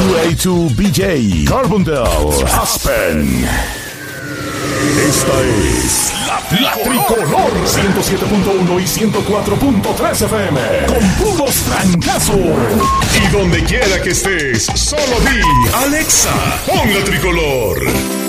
2A2 BJ, Carbondale, Aspen. Esta es la Tricolor 107.1 y 104.3 FM con puros trancazos. Y donde quiera que estés, solo di Alexa, pon la Tricolor.